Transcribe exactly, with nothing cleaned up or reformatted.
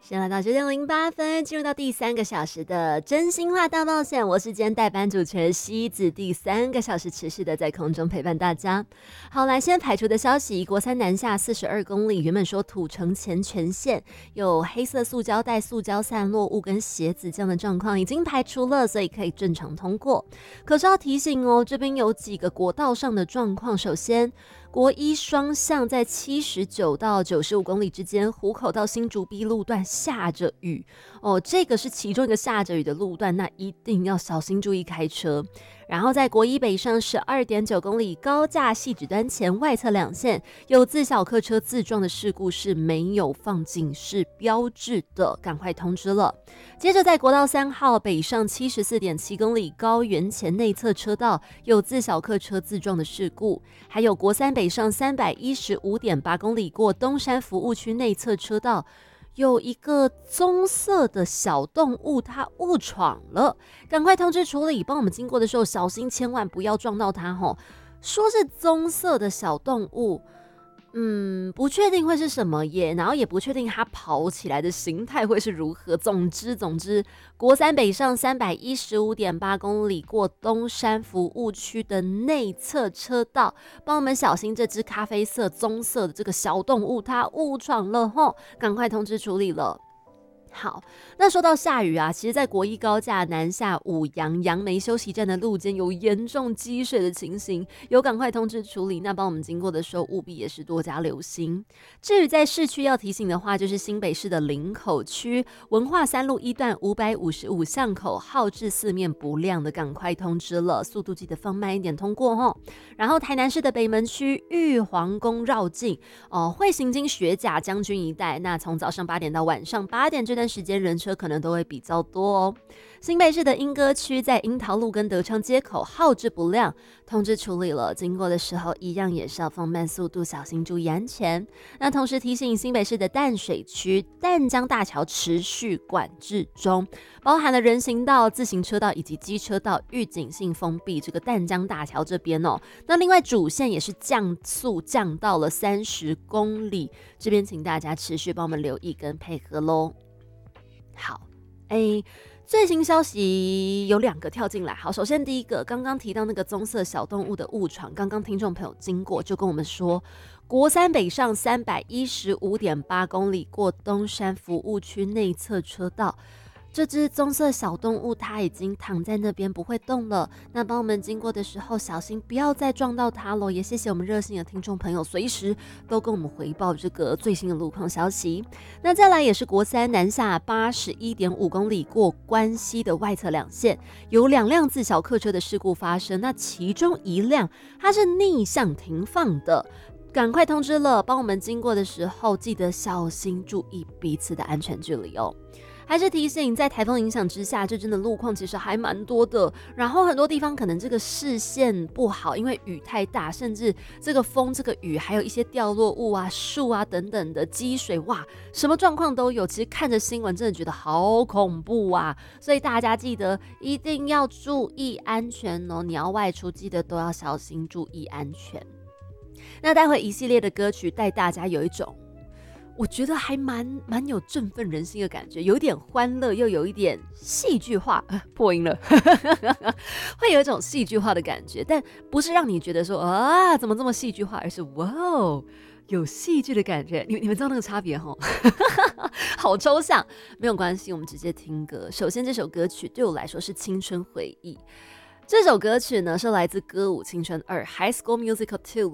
先来到九点零八分，进入到第三个小时的真心话大冒险。我是今天代班主持人西子，第三个小时持续的在空中陪伴大家。好，来先排除的消息，国三南下四十二公里，原本说土城前全线有黑色塑胶袋、塑胶散落物跟鞋子这样的状况已经排除了，所以可以正常通过。可是要提醒哦，这边有几个国道上的状况。首先，国一双向在七十九到九十五公里之间，湖口到新竹 B 路段下着雨哦，这个是其中一个下着雨的路段，那一定要小心注意开车。然后在国一北上 十二点九公里高架汐止端前外侧两线有自小客车自撞的事故，是没有放警示标志的，赶快通知了。接着在国道三号北上 七十四点七公里高原前内侧车道有自小客车自撞的事故，还有国三北上 三百一十五点八公里过东山服务区内侧车道有一个棕色的小动物，它误闯了，赶快通知处理，帮我们经过的时候小心，千万不要撞到它吼。说是棕色的小动物，嗯，不确定会是什么耶，然后也不确定它跑起来的形态会是如何。总之，总之，国三北上 三百一十五点八公里过东山服务区的内侧车道，帮我们小心这只咖啡色、棕色的这个小动物，它误闯了吼，赶快通知处理了。好，那说到下雨啊，其实在国一高架南下五杨杨梅休息站的路肩有严重积水的情形，有赶快通知处理，那帮我们经过的时候务必也是多加留心。至于在市区要提醒的话，就是新北市的林口区文化三路一段五百五十五巷口号志四面不亮的，赶快通知了，速度记得放慢一点通过吼。然后台南市的北门区玉皇宫绕境哦，会行经学甲将军一带，那从早上八点到晚上八点这段时间人车可能都会比较多哦。新北市的莺歌区在樱桃路跟德昌街口号志不亮，通知处理了，经过的时候一样也是要放慢速度，小心注意安全。那同时提醒新北市的淡水区淡江大桥持续管制中，包含了人行道、自行车道以及机车道预警性封闭这个淡江大桥这边哦。那另外主线也是降速降到了三十公里，这边请大家持续帮我们留意跟配合咯。好，哎，最新消息有两个跳进来。好，首先第一个，刚刚提到那个棕色小动物的误闯，刚刚听众朋友经过就跟我们说，国三北上 三百一十五点八公里过东山服务区内侧车道，这只棕色小动物它已经躺在那边不会动了，那帮我们经过的时候小心不要再撞到它咯。也谢谢我们热心的听众朋友随时都跟我们回报这个最新的路况消息。那再来也是国三南下 八十一点五公里过关西的外侧两线有两辆自小客车的事故发生，那其中一辆它是逆向停放的，赶快通知了，帮我们经过的时候记得小心注意彼此的安全距离哦。还是提醒，在台风影响之下，这真的路况其实还蛮多的。然后很多地方可能这个视线不好，因为雨太大，甚至这个风、这个雨，还有一些掉落物啊、树啊等等的积水，哇，什么状况都有。其实看着新闻，真的觉得好恐怖啊！所以大家记得一定要注意安全哦。你要外出，记得都要小心注意安全。那待会一系列的歌曲带大家有一种。我觉得还蛮蛮有振奋人心的感觉，有点欢乐，又有一点戏剧化，呃、破音了，会有一种戏剧化的感觉，但不是让你觉得说啊怎么这么戏剧化，而是哇哦有戏剧的感觉。你你们知道那个差别吼？好抽象，没有关系，我们直接听歌。首先这首歌曲对我来说是青春回忆，这首歌曲呢是来自歌舞青春二 High School Musical 二